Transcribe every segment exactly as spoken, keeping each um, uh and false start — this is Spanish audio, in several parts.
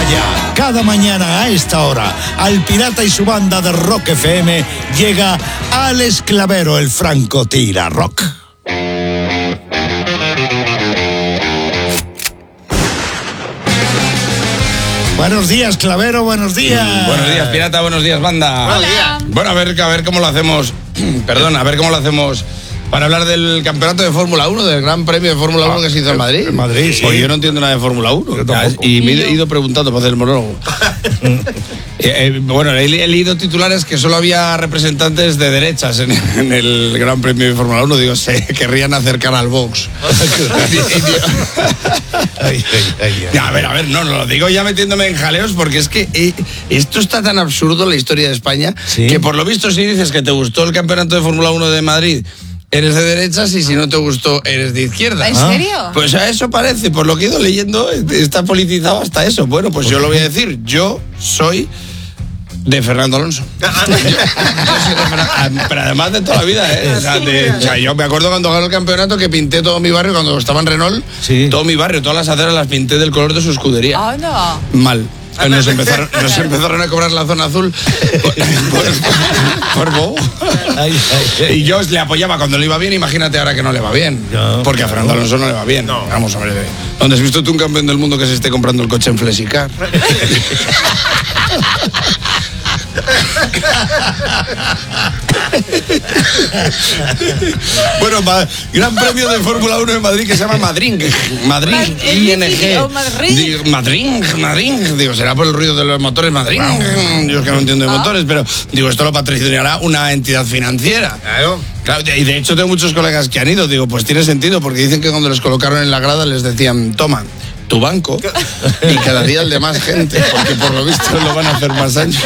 ya, cada mañana a esta hora, al Pirata y su banda de Rock F M llega Alex Clavero, el Franco Tira Rock. Buenos días, Clavero, buenos días. Buenos días, Pirata, buenos días, banda. Buenos días. Bueno, a ver, a ver cómo lo hacemos. Perdón, a ver cómo lo hacemos para hablar del campeonato de Fórmula uno, del Gran Premio de Fórmula uno que se hizo en Madrid. En Madrid, sí. Pues yo no entiendo nada de Fórmula uno. Yo tampoco. Y me he ido preguntando para hacer el monólogo. eh, eh, bueno, he, he leído titulares que solo había representantes de derechas en, en el Gran Premio de Fórmula uno. Digo, se querrían acercar al box. Ay, ay, ay, ay. A ver, a ver, no, no lo digo ya metiéndome en jaleos porque es que eh, esto está tan absurdo en la historia de España, ¿sí? Que por lo visto si dices que te gustó el campeonato de Fórmula uno de Madrid, eres de derechas, y si no te gustó, eres de izquierda. ¿En serio? Pues a eso parece, por lo que he ido leyendo, está politizado hasta eso. Bueno, pues yo lo voy a decir, yo soy de Fernando Alonso. Yo soy de Fernando, pero además de toda la vida, ¿eh? O sea, de, o sea, yo me acuerdo cuando ganó el campeonato que pinté todo mi barrio, cuando estaba en Renault, sí. Todo mi barrio, todas las aceras las pinté del color de su escudería. Ah, no. Mal. Nos empezaron, nos empezaron a cobrar la zona azul por, por, por bobo. Ay, ay, ay. Y yo le apoyaba cuando le iba bien, imagínate ahora que no le va bien. No, porque a Fernando Alonso no le va bien. No. Vamos a ver. ¿Dónde has visto tú un campeón del mundo que se esté comprando el coche en Flexicar? Bueno, ma, Gran Premio de Fórmula uno en Madrid que se llama Madrid. Madrid, I N G. Madrid. Digo, Madrid, Madrid. Digo, será por el ruido de los motores Madrid. Yo es que no entiendo de motores, pero digo, esto lo patrocinará una entidad financiera. Claro. Claro, y de hecho tengo muchos colegas que han ido. Digo, pues tiene sentido, porque dicen que cuando les colocaron en la grada les decían, toma tu banco y cada día el de más gente, porque por lo visto lo van a hacer más años.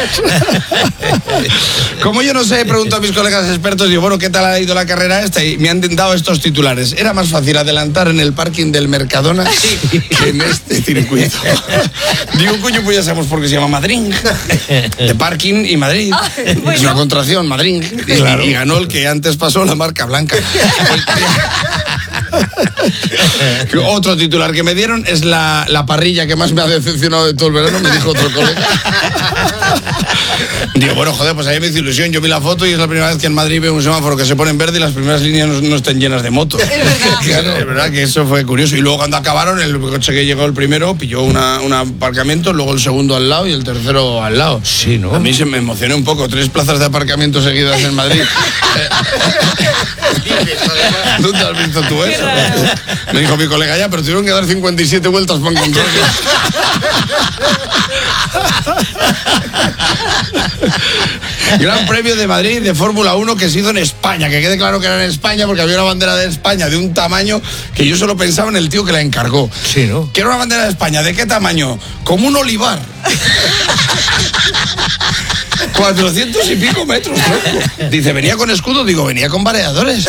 Como yo no sé, he preguntado a mis colegas expertos, digo, bueno, ¿qué tal ha ido la carrera esta? Y me han dado estos titulares. Era más fácil adelantar en el parking del Mercadona que en este circuito. Digo, coño, pues ya sabemos por qué se llama Madrid. De parking y Madrid. Ay, bueno. Es una contracción, Madrid. Y, Claro. y ganó el que antes pasó, la marca blanca. Otro titular que me dieron es la, la parrilla que más me ha decepcionado de todo el verano, me dijo otro colega. Digo, bueno, joder, pues ahí me hizo ilusión. Yo vi la foto y es la primera vez que en Madrid veo un semáforo que se pone en verde y las primeras líneas no, no están llenas de motos. Es verdad. Claro, es verdad que eso fue curioso. Y luego cuando acabaron, el coche que llegó el primero pilló una, un aparcamiento, luego el segundo al lado y el tercero al lado. Sí, ¿no? A mí se me emocionó un poco. Tres plazas de aparcamiento seguidas en Madrid. ¿Dónde has visto tú eso? Me dijo mi colega, ya, pero tuvieron que dar cincuenta y siete vueltas para encontrarlo. Gran Premio de Madrid de Fórmula uno que se hizo en España, que quede claro que era en España porque había una bandera de España de un tamaño que yo solo pensaba en el tío que la encargó. Sí, ¿no? Que era una bandera de España, ¿de qué tamaño? Como un olivar. cuatrocientos y pico metros, loco. Dice, venía con escudo, digo, venía con variadores.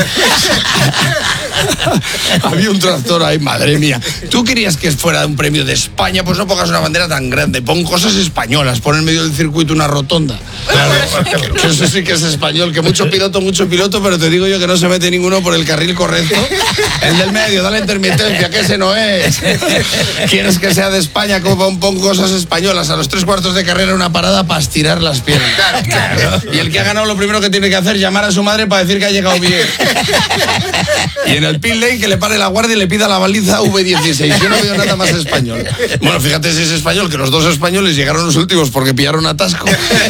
Había un tractor ahí, madre mía. ¿Tú querías que fuera un premio de España? Pues no pongas una bandera tan grande, pon cosas españolas, pon en medio del circuito una rotonda. Claro, que eso sí que es español, que mucho piloto, mucho piloto, pero te digo yo que no se mete ninguno por el carril correcto. El del medio, dale intermitencia, que ese no es. ¿Quieres que sea de España? Pon, pon cosas españolas. A los tres cuartos de carrera una parada para estirar las piernas. Claro. Y el que ha ganado lo primero que tiene que hacer es llamar a su madre para decir que ha llegado bien. Y en el pit lane que le pare la guardia y le pida la baliza V dieciséis. Yo no veo nada más español. Bueno, fíjate si es español, que los dos españoles llegaron los últimos porque pillaron atasco.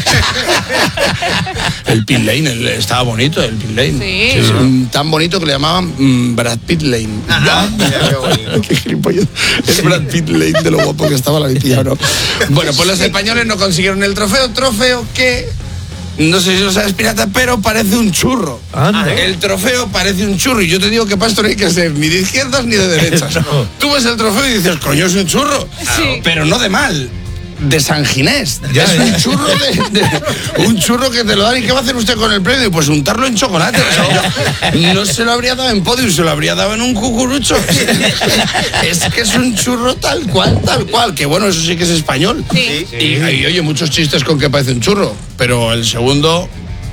El pit lane, el, estaba bonito el pit lane. Sí. Sí, sí, tan bonito que le llamaban mm, Brad Pitt Lane. Ah, Qué gilipollas. El Brad Pitt Lane de lo guapo que estaba la vitilla, ¿no? Bueno, pues los españoles no consiguieron el trofeo, trofeo que... No sé si lo sabes, Pirata, pero parece un churro. Anda. El trofeo parece un churro. Y yo te digo que para esto no hay que ser ni de izquierdas ni de derechas. No. Tú ves el trofeo y dices, coño, es un churro. Sí. Pero no de mal. De San Ginés. Ya, es ya. un churro de, de- un churro que te lo dan. ¿Y qué va a hacer usted con el premio? Pues untarlo en chocolate. O sea, yo no se lo habría dado en podium, se lo habría dado en un cucurucho. Es que es un churro tal cual, tal cual. Que bueno, eso sí que es español. Sí. Y, y oye, muchos chistes con que parece un churro. Pero el segundo